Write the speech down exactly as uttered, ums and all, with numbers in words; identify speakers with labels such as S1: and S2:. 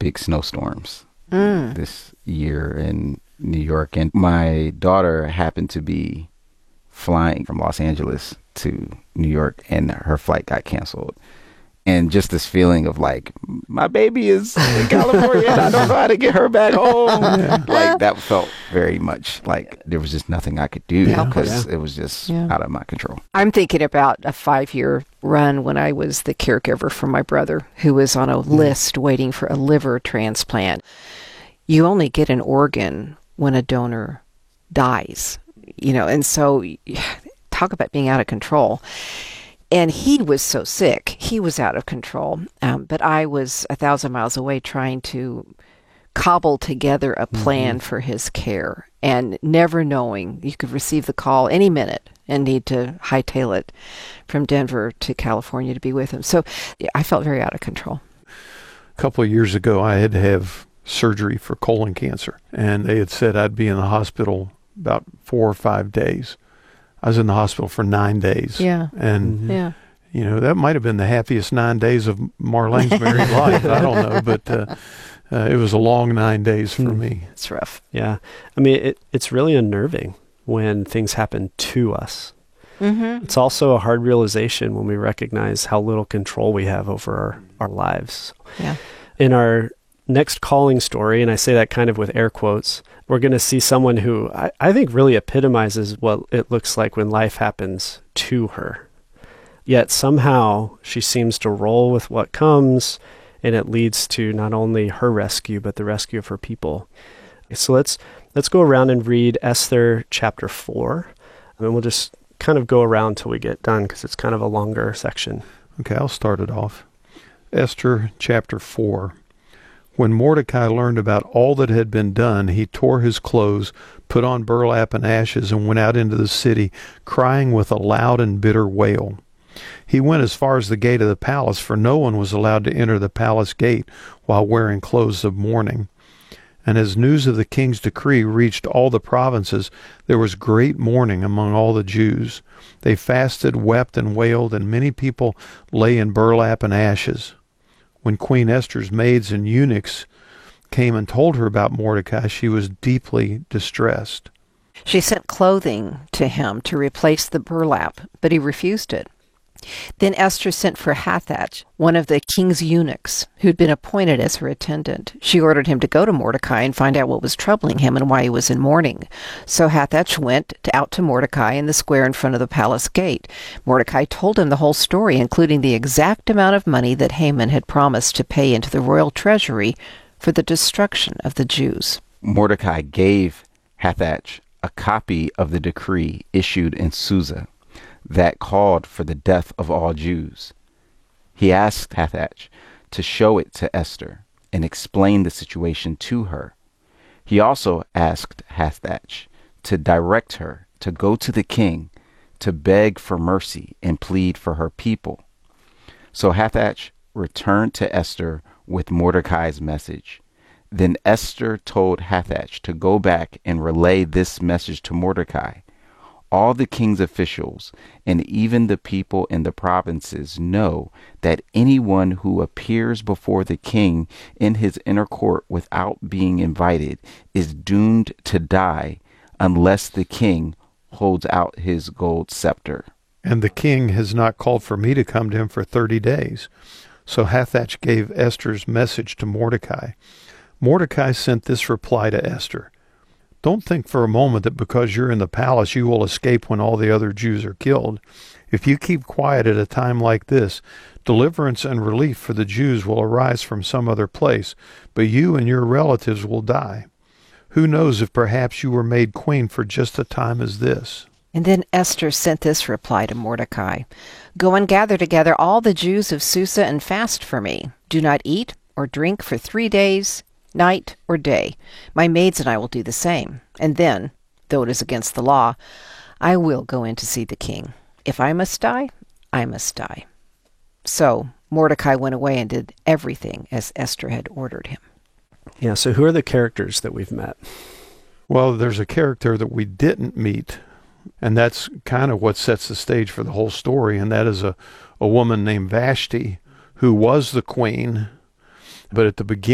S1: big snowstorms
S2: Mm.
S1: this year in New York. And my daughter happened to be flying from Los Angeles to New York, and her flight got canceled. And just this feeling of like, my baby is in California and I don't know how to get her back home. Like, that felt very much like there was just nothing I could do because
S3: Yeah.
S1: it was just
S2: Yeah.
S1: out of my control.
S2: I'm thinking about a five-year run when I was the caregiver for my brother, who was on a list waiting for a liver transplant. You only get an organ when a donor dies, you know, and so talk about being out of control. And he was so sick. He was out of control. Um, but I was a thousand miles away trying to cobble together a plan for his care, and never knowing you could receive the call any minute and need to hightail it from Denver to California to be with him. So yeah, I felt very out of control.
S3: A couple of years ago, I had to have surgery for colon cancer, and they had said I'd be in the hospital about four or five days. I was in the hospital for nine days.
S2: Yeah.
S3: And,
S2: Yeah.
S3: you know, that might have been the happiest nine days of Marlene's married life. I don't know, but uh, uh, it was a long nine days for
S4: Hmm.
S3: me.
S2: It's rough.
S4: Yeah. I mean, it, it's really unnerving when things happen to us.
S2: Mm-hmm.
S4: It's also a hard realization when we recognize how little control we have over our, our lives.
S2: Yeah.
S4: In our next calling story, and I say that kind of with air quotes, we're going to see someone who I, I think really epitomizes what it looks like when life happens to her. Yet somehow she seems to roll with what comes, and it leads to not only her rescue, but the rescue of her people. So let's let's go around and read Esther chapter four, and we'll just kind of go around till we get done because it's kind of a longer section.
S3: Okay, I'll start it off. Esther chapter four. When Mordecai learned about all that had been done, he tore his clothes, put on burlap and ashes, and went out into the city, crying with a loud and bitter wail. He went as far as the gate of the palace, for no one was allowed to enter the palace gate while wearing clothes of mourning. And as news of the king's decree reached all the provinces, there was great mourning among all the Jews. They fasted, wept, and wailed, and many people lay in burlap and ashes. When Queen Esther's maids and eunuchs came and told her about Mordecai, she was deeply distressed.
S2: She sent clothing to him to replace the burlap, but he refused it. Then Esther sent for Hathach, one of the king's eunuchs, who'd been appointed as her attendant. She ordered him to go to Mordecai and find out what was troubling him and why he was in mourning. So Hathach went to, out to Mordecai in the square in front of the palace gate. Mordecai told him the whole story, including the exact amount of money that Haman had promised to pay into the royal treasury for the destruction of the Jews.
S1: Mordecai gave Hathach a copy of the decree issued in Susa that called for the death of all Jews. He asked Hathach to show it to Esther and explain the situation to her. He also asked Hathach to direct her to go to the king to beg for mercy and plead for her people. So Hathach returned to Esther with Mordecai's message. Then Esther told Hathach to go back and relay this message to Mordecai. All the king's officials and even the people in the provinces know that anyone who appears before the king in his inner court without being invited is doomed to die unless the king holds out his gold scepter.
S3: And the king has not called for me to come to him for thirty days. So Hathach gave Esther's message to Mordecai. Mordecai sent this reply to Esther. Don't think for a moment that because you're in the palace you will escape when all the other Jews are killed. If you keep quiet at a time like this, deliverance and relief for the Jews will arise from some other place, but you and your relatives will die. Who knows if perhaps you were made queen for just a time as this?
S2: And then Esther sent this reply to Mordecai. Go and gather together all the Jews of Susa and fast for me. Do not eat or drink for three days, night or day. My maids and I will do the same. And then, though it is against the law, I will go in to see the king. If I must die, I must die. So Mordecai went away and did everything as Esther had ordered him.
S4: Yeah, so who are the characters that we've met?
S3: Well, there's a character that we didn't meet, and that's kind of what sets the stage for the whole story, and that is a, a woman named Vashti, who was the queen, but at the beginning,